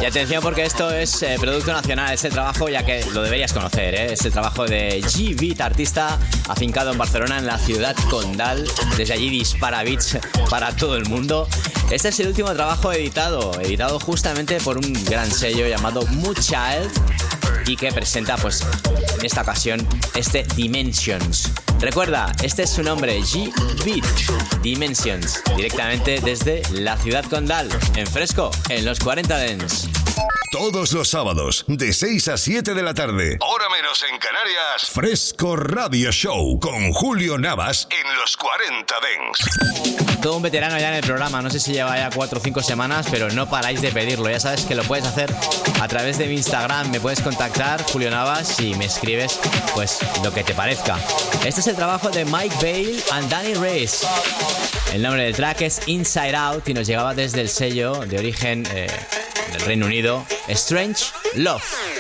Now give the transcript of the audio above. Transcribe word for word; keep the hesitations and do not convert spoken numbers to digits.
Y atención porque esto es eh, producto nacional, es el trabajo, ya que lo deberías conocer, ¿eh? Es el trabajo de G-Beat, artista afincado en Barcelona, en la ciudad condal. Desde allí dispara beats para todo el mundo. Este es el último trabajo editado, editado justamente por un gran sello llamado Mood Child y que presenta, pues, en esta ocasión, este Dimensions. Recuerda, este es su nombre, G-Beat, Dimensions, directamente desde la ciudad condal, en fresco, en los cuarenta Dance. Todos los sábados, de seis a siete de la tarde, hora menos en Canarias, Fresco Radio Show, con Julio Navas, en los cuarenta Dance. Todo un veterano ya en el programa, no sé si lleva ya cuatro o cinco semanas, pero no paráis de pedirlo. Ya sabes que lo puedes hacer a través de mi Instagram, me puedes contactar, Julio Navas, y me escribes, pues, lo que te parezca. Este es el trabajo de Mike Bale and Danny Reyes. El nombre del track es Inside Out y nos llegaba desde el sello de origen eh, del Reino Unido, Strange Love.